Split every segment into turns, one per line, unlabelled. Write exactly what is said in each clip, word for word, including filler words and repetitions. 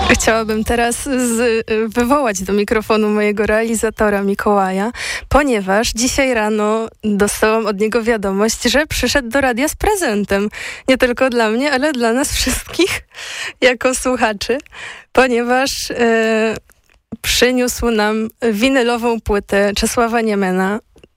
Chciałabym teraz z, wywołać do mikrofonu mojego realizatora Mikołaja, ponieważ dzisiaj rano dostałam od niego wiadomość, że przyszedł do radia z prezentem. Nie tylko dla mnie, ale dla nas wszystkich jako słuchaczy, ponieważ e, przyniósł nam winylową płytę Czesława Niemena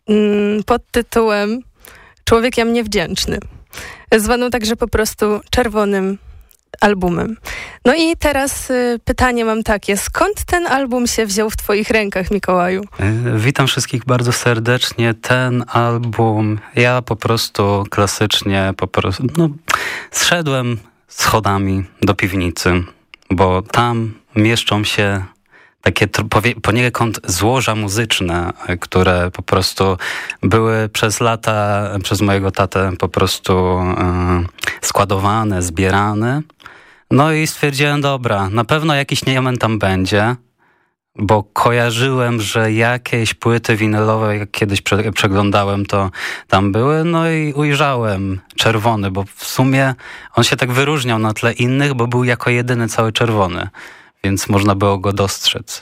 m, pod tytułem Człowiek jam niewdzięczny, zwaną także po prostu Czerwonym albumem. No i teraz y, pytanie mam takie. Skąd ten album się wziął w twoich rękach, Mikołaju?
Witam wszystkich bardzo serdecznie. Ten album, ja po prostu klasycznie po prostu, no, zszedłem schodami do piwnicy, bo tam mieszczą się takie poniekąd złoża muzyczne, które po prostu były przez lata, przez mojego tatę po prostu y, składowane, zbierane. No i stwierdziłem, dobra, na pewno jakiś Niemen tam będzie, bo kojarzyłem, że jakieś płyty winylowe, jak kiedyś prze, przeglądałem, to tam były. No i ujrzałem Czerwony, bo w sumie on się tak wyróżniał na tle innych, bo był jako jedyny cały czerwony, więc można było go dostrzec.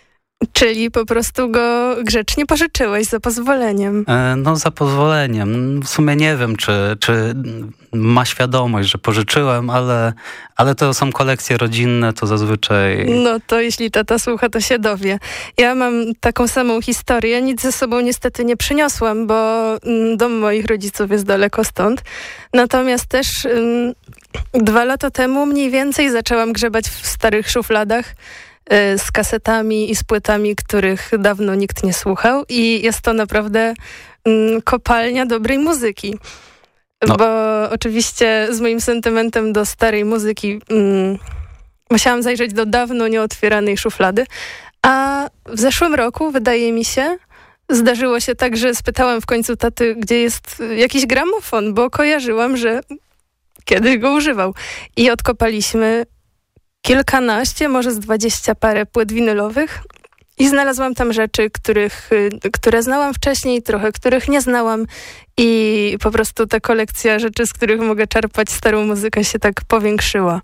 Czyli po prostu go grzecznie pożyczyłeś za pozwoleniem.
E, no za pozwoleniem. W sumie nie wiem, czy, czy ma świadomość, że pożyczyłem, ale, ale to są kolekcje rodzinne, to zazwyczaj...
No to jeśli tata słucha, to się dowie. Ja mam taką samą historię. Nic ze sobą niestety nie przyniosłam, bo dom moich rodziców jest daleko stąd. Natomiast też um, dwa lata temu mniej więcej zaczęłam grzebać w starych szufladach z kasetami i z płytami, których dawno nikt nie słuchał i jest to naprawdę mm, kopalnia dobrej muzyki. No. Bo oczywiście z moim sentymentem do starej muzyki mm, musiałam zajrzeć do dawno nieotwieranej szuflady, a w zeszłym roku, wydaje mi się, zdarzyło się tak, że spytałam w końcu taty, gdzie jest jakiś gramofon, bo kojarzyłam, że kiedyś go używał. I odkopaliśmy kilkanaście, może z dwadzieścia parę płyt winylowych i znalazłam tam rzeczy, których, które znałam wcześniej, trochę których nie znałam i po prostu ta kolekcja rzeczy, z których mogę czerpać starą muzykę, się tak powiększyła.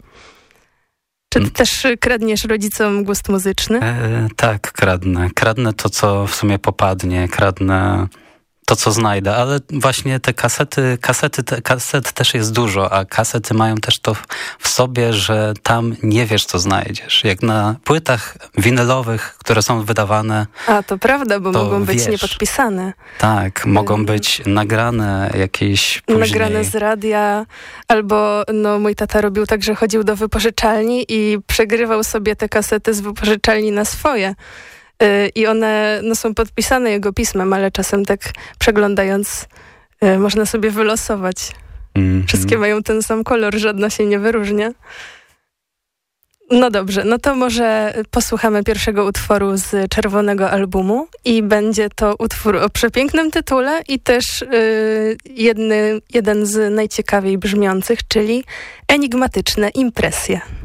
Czy ty też kradniesz rodzicom gust muzyczny?
E, tak, kradnę. Kradnę to, co w sumie popadnie, kradnę to, co znajdę, ale właśnie te kasety, kasety, te, kaset też jest dużo, a kasety mają też to w, w sobie, że tam nie wiesz, co znajdziesz. Jak na płytach winylowych, które są wydawane...
A, to prawda, bo mogą być wiesz, niepodpisane.
Tak, mogą być nagrane jakieś później.
Nagrane z radia, albo no, mój tata robił tak, że chodził do wypożyczalni i przegrywał sobie te kasety z wypożyczalni na swoje. I one no, są podpisane jego pismem, ale czasem tak przeglądając y, można sobie wylosować. Mm-hmm. Wszystkie mają ten sam kolor, żadna się nie wyróżnia. No dobrze, no to może posłuchamy pierwszego utworu z Czerwonego albumu i będzie to utwór o przepięknym tytule i też y, jedny, jeden z najciekawiej brzmiących, czyli Enigmatyczne impresje.